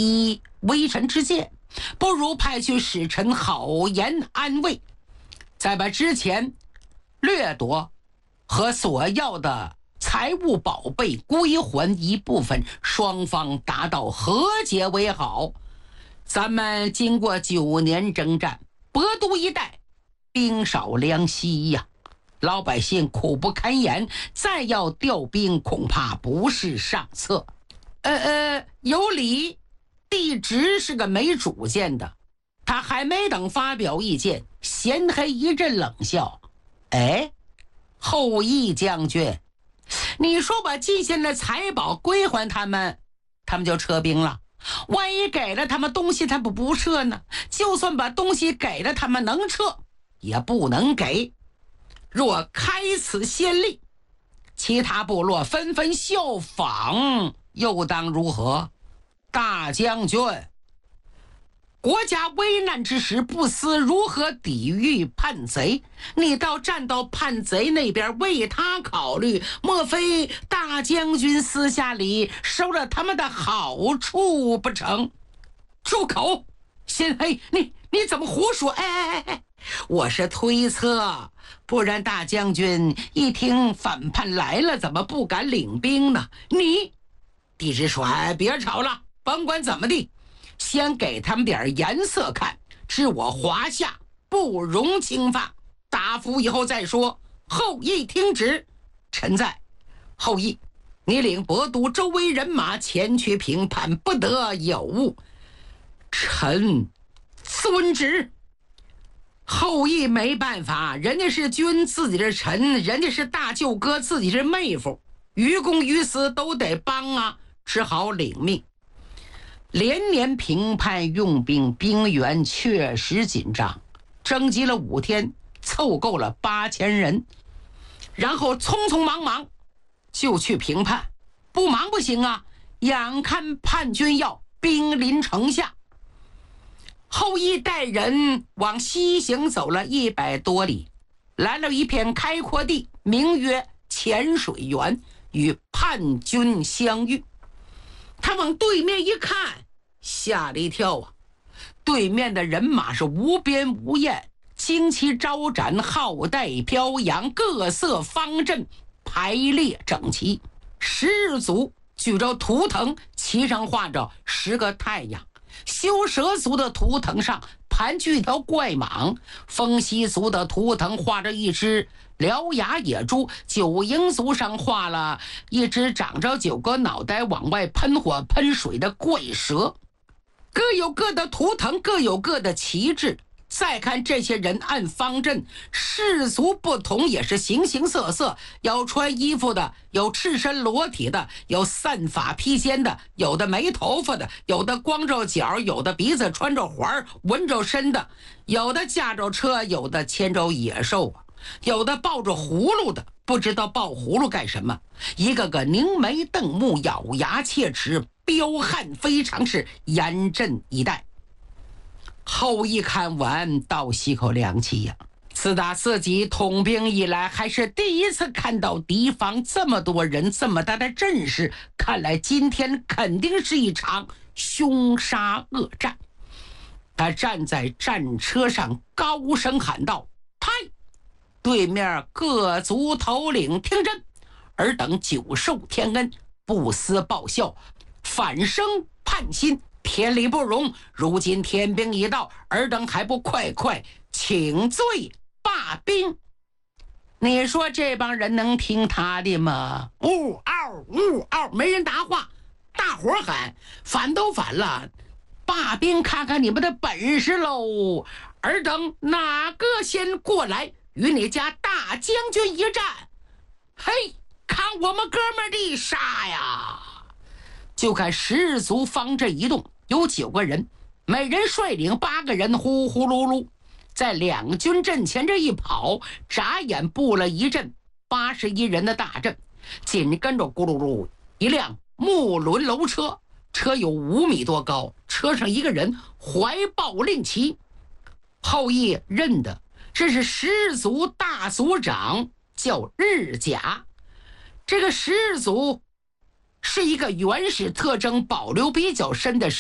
以微臣之见，不如派去使臣好言安慰，再把之前掠夺和所要的财物宝贝归还一部分，双方达到和解为好。咱们经过9年征战，博都一带兵少粮稀呀，老百姓苦不堪言，再要调兵恐怕不是上策。有理，帝直是个没主见的，他还没等发表意见，贤黑一阵冷笑：“哎，后羿将军，你说把进献的财宝归还他们，他们就撤兵了。万一给了他们东西，他不撤呢？就算把东西给了他们，能撤也不能给。若开此先例，其他部落纷纷效仿，又当如何？大将军，国家危难之时，不思如何抵御叛贼，你倒站到叛贼那边为他考虑，莫非大将军私下里收了他们的好处不成？”住口！贤黑，你怎么胡说？哎，我是推测，不然大将军一听反叛来了，怎么不敢领兵呢？帝直说：“哎，别吵了，甭管怎么地，先给他们点颜色看，知我华夏不容侵犯，答复以后再说。”后羿听旨，臣在。后羿，你领博都周围人马前去平叛，不得有误。臣遵旨。后羿没办法，人家是君，自己的臣，人家是大舅哥，自己是妹夫，于公于私都得帮啊，只好领命。连年平叛用兵，兵源确实紧张，征集了5天，凑够了8000人，然后匆匆忙忙就去平叛。不忙不行啊，眼看叛军要兵临城下，后羿带人往西行走了100多里，来了一片开阔地，名曰潜水园，与叛军相遇。他往对面一看，吓了一跳啊！对面的人马是无边无沿，旌旗招展，号带飘扬，各色方阵排列整齐。10日族举着图腾，旗上画着10个太阳。修蛇族的图腾上盘踞一条怪蟒，风息族的图腾画着一只獠牙野猪，九营族上画了一只长着9个脑袋往外喷火喷水的怪蛇。各有各的图腾，各有各的旗帜。再看这些人按方阵，氏族不同，也是形形色色，有穿衣服的，有赤身裸体的，有散发披肩的，有的没头发的，有的光着脚，有的鼻子穿着环纹着身的，有的驾着车，有的牵着野兽，有的抱着葫芦的，不知道抱葫芦干什么，一个个凝眉瞪目，咬牙切齿，彪悍非常，是严阵以待。后羿看完倒吸口凉气呀！自打自己统兵以来，还是第一次看到敌方这么多人，这么大的阵势，看来今天肯定是一场凶杀恶战。他站在战车上高声喊道：“拍！”对面各族头领听真，尔等久受天恩，不思报效，反生叛心，天理不容，如今天兵已到，尔等还不快快请罪罢兵？你说这帮人能听他的吗？呜嗷呜嗷，没人答话。大伙喊：“反都反了，罢兵看看你们的本事喽！尔等哪个先过来与你家大将军一战？嘿，看我们哥们儿的杀呀！”就看10日族方阵一动，有9个人，每人率领8个人，呼呼噜噜在两军阵前这一跑，眨眼布了一阵81人的大阵，紧跟着咕噜噜一辆木轮楼车，车有5米多高，车上一个人怀抱令旗。后羿认得这是10日族大族长，叫日甲。这个10日族是一个原始特征保留比较深的